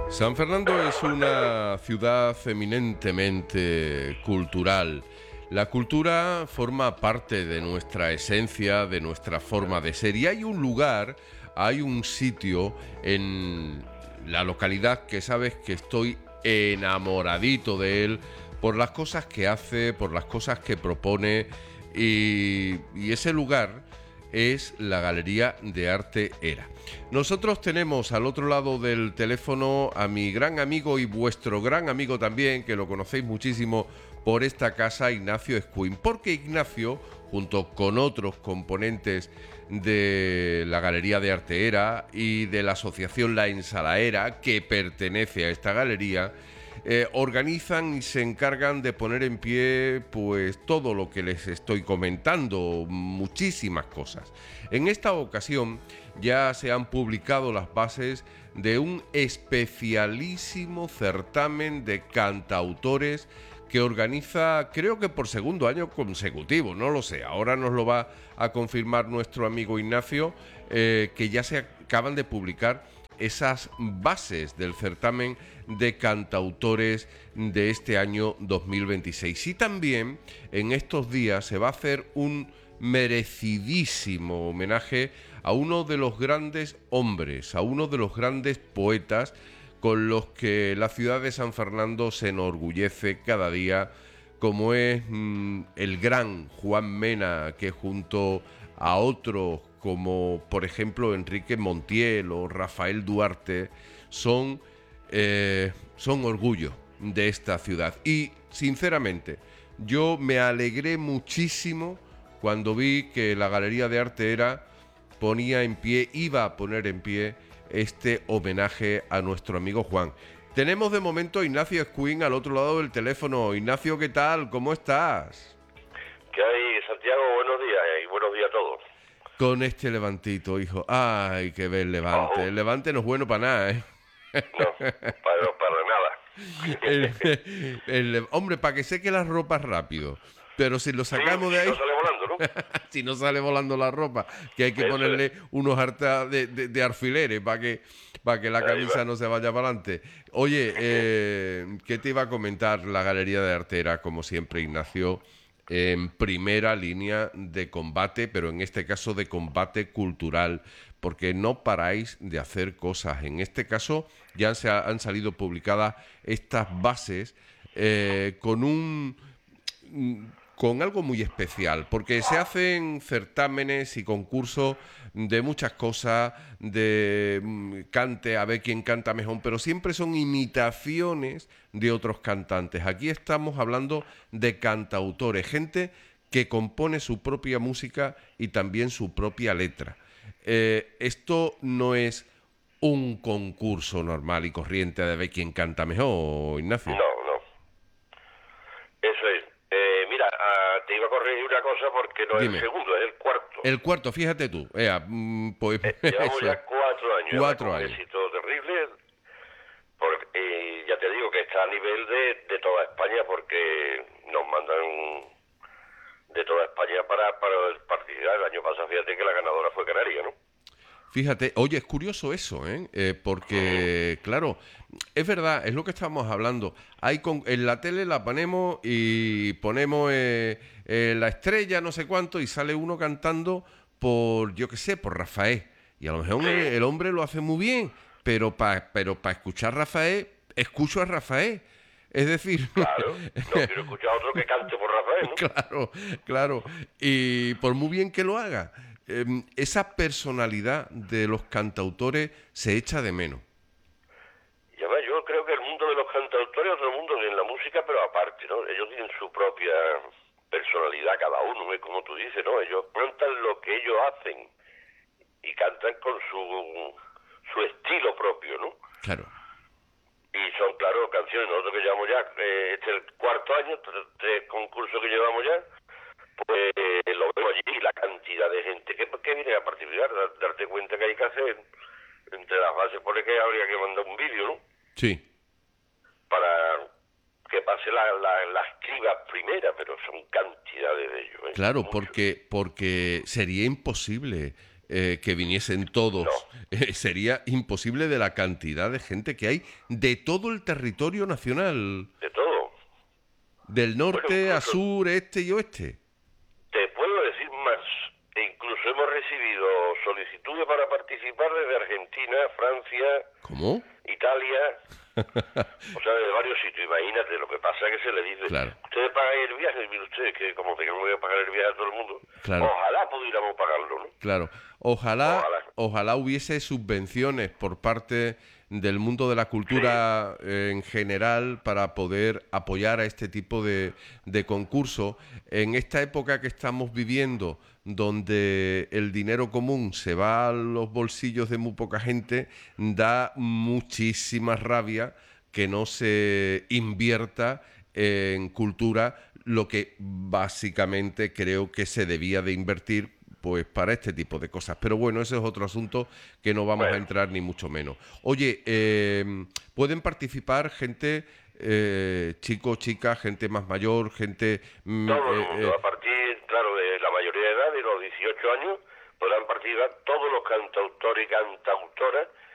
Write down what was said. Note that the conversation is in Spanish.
San Fernando es una ciudad eminentemente cultural. La cultura forma parte de nuestra esencia, de nuestra forma de ser. Y hay un lugar, hay un sitio en la localidad que sabes que estoy enamoradito de él por las cosas que hace, por las cosas que propone. Y ese lugar es la Galería de Arte Era. Nosotros tenemos al otro lado del teléfono a mi gran amigo y vuestro gran amigo también, que lo conocéis muchísimo por esta casa, Ignacio Escuin, porque Ignacio, junto con otros componentes de la Galería de Arte Era y de la asociación La Ensalaera, que pertenece a esta galería, organizan y se encargan de poner en pie pues todo lo que les estoy comentando, muchísimas cosas. En esta ocasión ya se han publicado las bases de un especialísimo certamen de cantautores que organiza, creo que por segundo año consecutivo, no lo sé, ahora nos lo va a confirmar nuestro amigo Ignacio, que ya se acaban de publicar esas bases del certamen de cantautores de este año 2026. Y también en estos días se va a hacer un merecidísimo homenaje a uno de los grandes hombres, a uno de los grandes poetas con los que la ciudad de San Fernando se enorgullece cada día, como es el gran Juan Mena, que junto a otros como por ejemplo Enrique Montiel o Rafael Duarte son orgullo de esta ciudad. Y sinceramente yo me alegré muchísimo cuando vi que la Galería de Arte Era iba a poner en pie este homenaje a nuestro amigo Juan. Tenemos de momento a Ignacio Escuin al otro lado del teléfono. Ignacio, ¿qué tal? ¿Cómo estás? ¿Qué hay, Santiago? Buenos días y buenos días a todos. Con este levantito, hijo. Ay, qué ver levante. El levante no es bueno para nada, ¿eh? No, para nada. Hombre, para que seque las ropas rápido. Pero si lo sacamos Sí, de ahí... no sale volando, ¿no? Si no sale volando la ropa, que hay que Eso ponerle es. unos hartas de alfileres para que la camisa no se vaya para adelante. Oye, ¿qué te iba a comentar la Galería de Arte Era? Como siempre, Ignacio, en primera línea de combate, pero en este caso de combate cultural, porque no paráis de hacer cosas. En este caso ya han salido publicadas estas bases con algo muy especial, porque se hacen certámenes y concursos de muchas cosas, de cante, a ver quién canta mejor, pero siempre son imitaciones de otros cantantes. Aquí estamos hablando de cantautores, gente que compone su propia música y también su propia letra. Esto no es un concurso normal y corriente de ver quién canta mejor, Ignacio. No. Eso es. Mira, te iba a corregir una cosa porque no es el Dime. segundo, es el cuarto. El cuarto, fíjate tú. Pues Llevamos eso es. ya 4 años. 4 Con un años. éxito terrible. Ya te digo que está a nivel de toda España porque nos mandan de toda España para participar. El año pasado, fíjate que la ganadora fue Canaria, ¿no? Fíjate, oye, es curioso eso, ¿eh? Porque, claro, es verdad, es lo que estamos hablando. En la tele la ponemos y ponemos la estrella, no sé cuánto, y sale uno cantando por, yo qué sé, por Rafael. Y a lo mejor Sí. el hombre lo hace muy bien, pero para escuchar a Rafael, escucho a Rafael. Es decir, Claro. No quiero escuchar a otro que cante por Rafael, ¿no? claro, claro. Y por muy bien que lo haga, esa personalidad de los cantautores se echa de menos. Y además yo creo que el mundo de los cantautores es otro mundo en la música, pero aparte, ¿no? Ellos tienen su propia personalidad cada uno, ¿no? Como tú dices, ¿no? Ellos cantan lo que ellos hacen y cantan con su estilo propio, ¿no? Claro. Y son, claro, canciones. Nosotros que llevamos ya, este es el cuarto año, tres concursos que llevamos ya, pues lo vemos allí y la cantidad de gente que viene a participar, darte cuenta que hay que hacer, entre las bases pone que habría que mandar un vídeo, ¿no? Sí. Para que pase las cribas primeras, pero son cantidades de ellos, ¿eh? Claro, Muchos. porque sería imposible que viniesen todos. No. Sería imposible de la cantidad de gente que hay de todo el territorio nacional. De todo. Del norte Bueno, a sur, este y oeste. te puedo decir más. E incluso hemos recibido solicitudes para participar desde Argentina, Francia, ¿Cómo? Italia, o sea, de varios sitios. Imagínate, lo que pasa es que se le dice, Claro. ustedes pagan el viaje, y mire ustedes que como que no voy a pagar el viaje a todo el mundo, Claro. ojalá pudiéramos pagarlo, ¿no? Claro. Ojalá hubiese subvenciones por parte del mundo de la cultura en general para poder apoyar a este tipo de concurso. En esta época que estamos viviendo, donde el dinero común se va a los bolsillos de muy poca gente, da muchísima rabia que no se invierta en cultura lo que básicamente creo que se debía de invertir pues para este tipo de cosas. Pero bueno, ese es otro asunto que no vamos a entrar ni mucho menos. Oye, ¿pueden participar gente, chicos, chicas, gente más mayor, gente... Todo el mundo, a partir, claro, de la mayoría de edad, de los 18 años, podrán participar todos los cantautores y cantautoras